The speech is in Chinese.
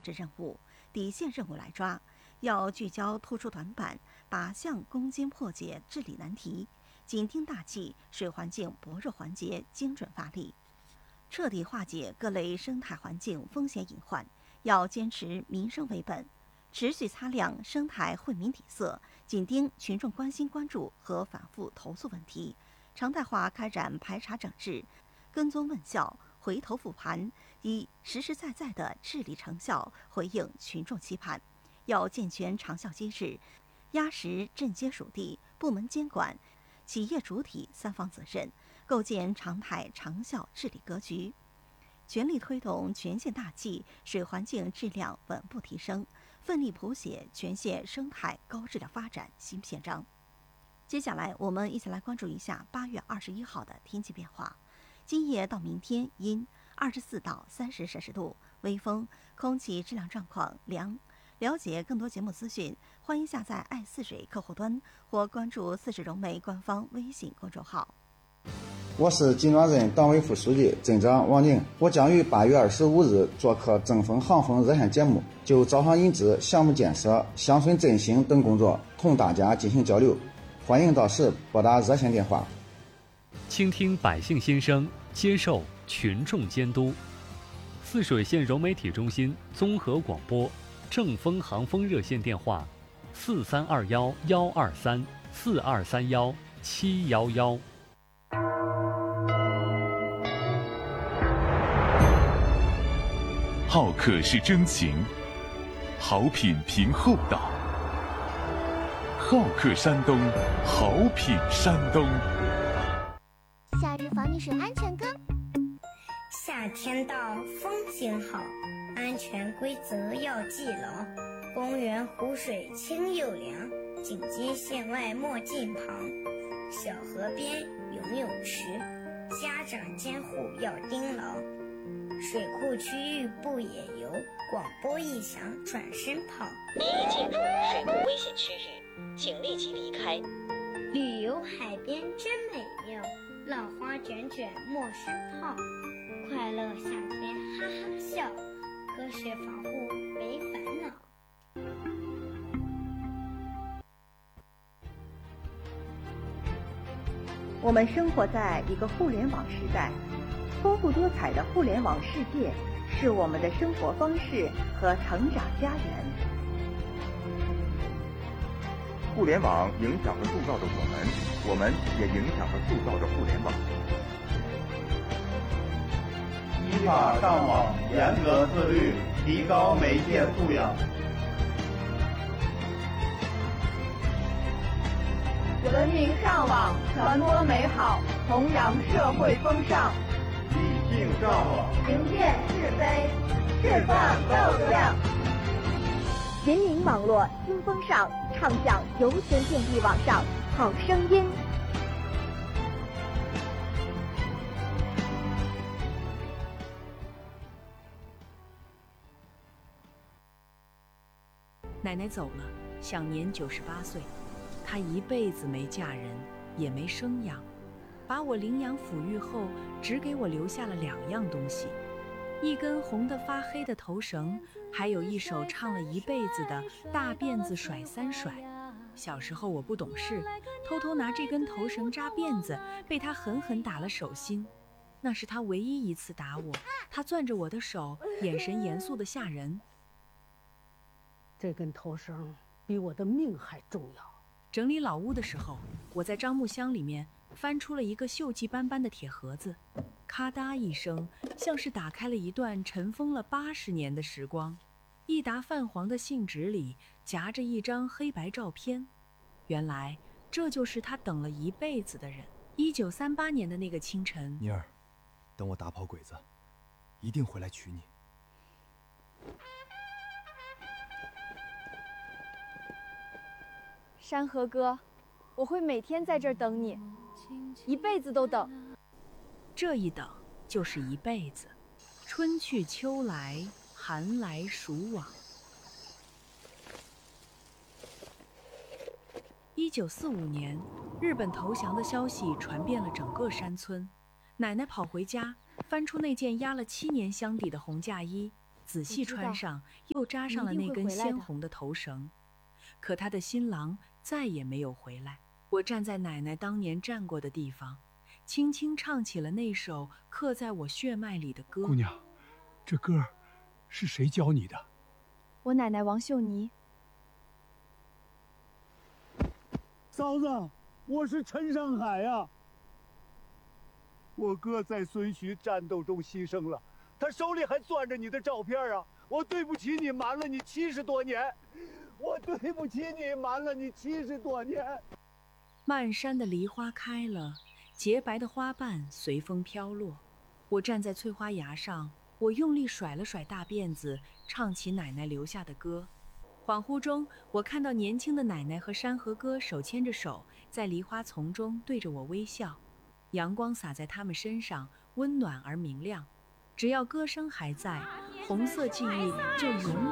制任务、底线任务来抓，要聚焦突出短板，靶向攻坚破解治理难题，紧盯大气水环境薄弱环节精准发力，彻底化解各类生态环境风险隐患。要坚持民生为本，持续擦亮生态惠民底色，紧盯群众关心关注和反复投诉问题，常态化开展排查整治、跟踪问效、回头复盘，以实实在在的治理成效回应群众期盼。要健全长效机制，压实镇街属地、部门监管、企业主体三方责任，构建常态长效治理格局。全力推动全县大气水环境质量稳步提升，奋力谱写全县生态高质量发展新篇章。接下来，我们一起来关注一下8月21号的天气变化。今夜到明天阴，24到30摄氏度，微风，空气质量状况良。了解更多节目资讯，欢迎下载爱似水客户端或关注似水融媒官方微信公众号。 我是金庄镇党委副书记、镇长王宁，我将于8月25日做客正风航风热线节目，就招商引资、项目建设、乡村振兴等工作同大家进行交流。欢迎到时拨打热线电话。 倾听百姓心声，接受群众监督。泗水县融媒体中心综合广播正风航风热线电话：4321-123，4231-711。 好客是真情，好品凭厚道。好客山东，好品山东。 夏日防溺水安全歌。 夏天到，风景好，安全规则要记牢。公园湖水清又凉，谨记线外莫近旁。小河边游泳池，家长监护要盯牢。水库区域不野游，广播一响转身跑。 您已进入水库危险区域，请立即离开。 旅游海边真美妙，浪花卷卷莫上泡。快乐夏天哈哈笑，科学防护没烦恼。 我们生活在一个互联网时代，丰富多彩的互联网世界是我们的生活方式和成长家园。 互联网影响和塑造着我们也影响和塑造着互联网。 依法上网，严格自律，提高媒介素养。 文明上网，传播美好，弘扬社会风尚。 理性上网， 明辨是非，释放够量。人民网络新风尚，唱响油钱遍地网上好声音。 奶奶走了，享年98岁。她一辈子没嫁人，也没生养，把我领养抚育后，只给我留下了2样东西：一根红得发黑的头绳，还有一首唱了一辈子的大辫子甩3甩。小时候我不懂事，偷偷拿这根头绳扎辫子，被她狠狠打了手心。那是她唯一一次打我，她攥着我的手，眼神严肃得吓人。 这根头绳比我的命还重要。 整理老屋的时候，我在樟木箱里面翻出了一个锈迹斑斑的铁盒子，咔嗒一声，像是打开了一段尘封了80年的时光。一沓泛黄的信纸里夹着一张黑白照片，原来这就是他等了一辈子的人。1938年的那个清晨， 妮儿，等我打跑鬼子，一定回来娶你。 山河哥，我会每天在这儿等你，一辈子都等。 这一等就是一辈子，春去秋来，寒来暑往。1945年，日本投降的消息传遍了整个山村。奶奶跑回家，翻出那件压了7年箱底的红嫁衣， 仔细穿上，又扎上了那根鲜红的头绳。可他的新郎再也没有回来。我站在奶奶当年站过的地方，轻轻唱起了那首刻在我血脉里的歌。 姑娘，这歌是谁教你的？ 我奶奶王秀妮。 嫂子，我是陈上海呀。我哥在孙徐战斗中牺牲了，他手里还攥着你的照片啊！我对不起你，瞒了你70多年，我对不起你，瞒了你70多年。 漫山的梨花开了，洁白的花瓣随风飘落。我站在翠花崖上，我用力甩了甩大辫子，唱起奶奶留下的歌。恍惚中，我看到年轻的奶奶和山河哥手牵着手，在梨花丛中对着我微笑。阳光洒在他们身上，温暖而明亮。只要歌声还在，红色记忆就永远